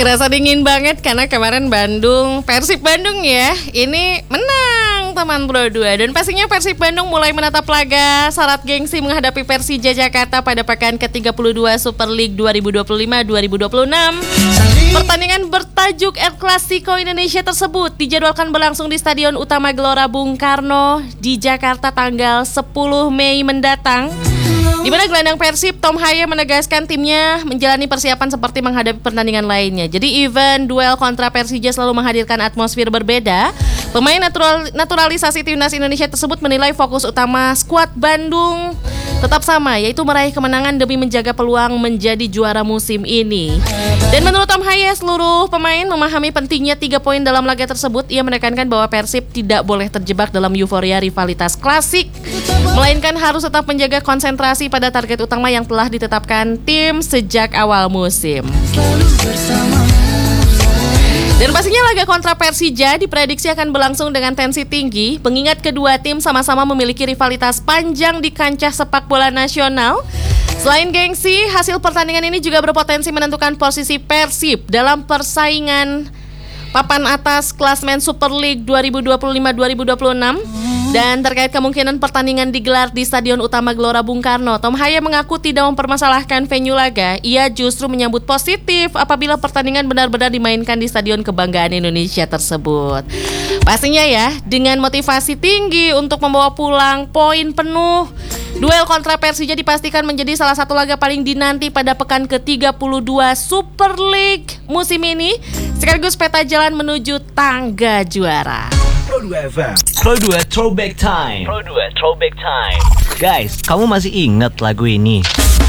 Kerasa dingin banget karena kemarin Persib Bandung ya, ini menang teman Pro 2. Dan pastinya Persib Bandung mulai menatap laga syarat gengsi menghadapi Persija Jakarta pada pekan ke-32 Super League 2025-2026. Pertandingan bertajuk El Clasico Indonesia tersebut dijadwalkan berlangsung di Stadion Utama Gelora Bung Karno di Jakarta tanggal 10 Mei mendatang. Di mana gelandang Persib Tom Haya menegaskan timnya menjalani persiapan seperti menghadapi pertandingan lainnya. Jadi event duel kontra Persija selalu menghadirkan atmosfer berbeda. Pemain naturalisasi timnas Indonesia tersebut menilai fokus utama skuad Bandung tetap sama, yaitu meraih kemenangan demi menjaga peluang menjadi juara musim ini. Dan menurut Tom Haya, seluruh pemain memahami pentingnya 3 poin dalam laga tersebut. Ia menekankan bahwa Persib tidak boleh terjebak dalam euforia rivalitas klasik, melainkan harus tetap menjaga konsentrasi pada target utama yang telah ditetapkan tim sejak awal musim. Dan pastinya laga kontra Persija diprediksi akan berlangsung dengan tensi tinggi, mengingat kedua tim sama-sama memiliki rivalitas panjang di kancah sepak bola nasional. Selain gengsi, hasil pertandingan ini juga berpotensi menentukan posisi Persib dalam persaingan papan atas klasmen Super League 2025-2026. Dan terkait kemungkinan pertandingan digelar di Stadion Utama Gelora Bung Karno, Tom Haya mengaku tidak mempermasalahkan venue laga. Ia justru menyambut positif apabila pertandingan benar-benar dimainkan di Stadion Kebanggaan Indonesia tersebut. Pastinya ya, dengan motivasi tinggi untuk membawa pulang poin penuh, duel kontra Persija dipastikan menjadi salah satu laga paling dinanti pada pekan ke-32 Super League musim ini, sekaligus peta jalan menuju tangga juara. Pro 2 FM, Pro 2 Throwback Time. Guys, kamu masih ingat lagu ini?